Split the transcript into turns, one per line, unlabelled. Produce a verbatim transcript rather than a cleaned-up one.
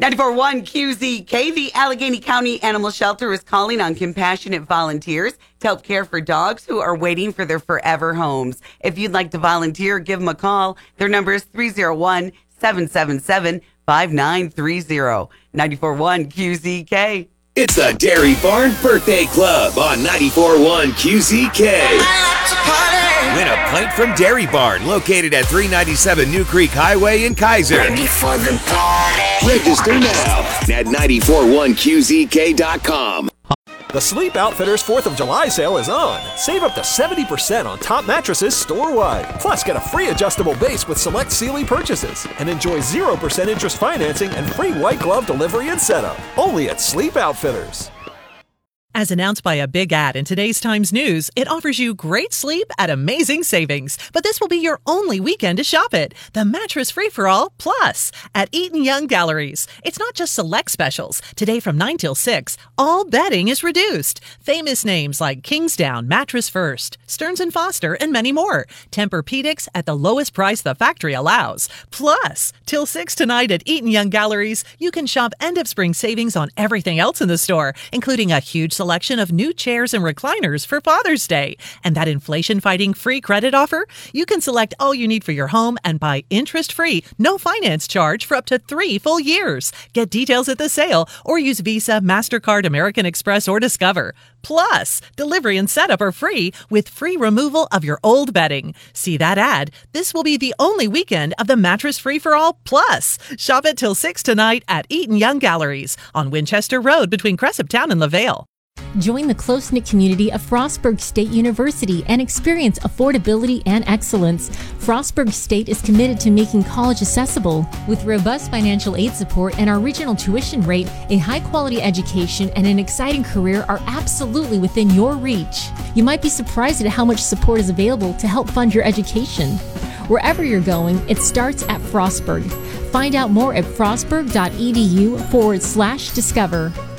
ninety-four point one Q Z K, the Allegheny County Animal Shelter is calling on compassionate volunteers to help care for dogs who are waiting for their forever homes. If you'd like to volunteer, give them a call. Their number is three oh one, seven seven seven, five nine three oh. ninety-four point one Q Z K.
It's the Dairy Barn Birthday Club on ninety-four point one Q Z K. Win a pint from Dairy Barn, located at three ninety-seven New Creek Highway in Kaiser. Ready for the party. Register now at ninety-four one Q Z K dot com.
The Sleep Outfitters fourth of July sale is on. Save up to seventy percent on top mattresses store-wide. Plus, get a free adjustable base with select Sealy purchases. And enjoy zero percent interest financing and free white glove delivery and setup. Only at Sleep Outfitters.
As announced by a big ad in today's Times News, it offers you great sleep at amazing savings. But this will be your only weekend to shop it. The Mattress Free-for-All Plus at Eaton Young Galleries. It's not just select specials. Today from nine till six, all bedding is reduced. Famous names like Kingsdown, Mattress First, Stearns and Foster, and many more. Tempur-Pedics at the lowest price the factory allows. Plus, till six tonight at Eaton Young Galleries, you can shop end-of-spring savings on everything else in the store, including a huge selection of new chairs and recliners for Father's Day. And that inflation-fighting free credit offer? You can select all you need for your home and buy interest-free, no finance charge for up to three full years. Get details at the sale or use Visa, MasterCard, American Express, or Discover. Plus, delivery and setup are free with free removal of your old bedding. See that ad? This will be the only weekend of the Mattress Free-for-All Plus. Shop it till six tonight at Eaton Young Galleries on Winchester Road between Cresaptown and LaVale.
Join the close-knit community of Frostburg State University and experience affordability and excellence. Frostburg State is committed to making college accessible. With robust financial aid support and our regional tuition rate, a high-quality education and an exciting career are absolutely within your reach. You might be surprised at how much support is available to help fund your education. Wherever you're going, it starts at Frostburg. Find out more at frostburg.edu forward slash discover.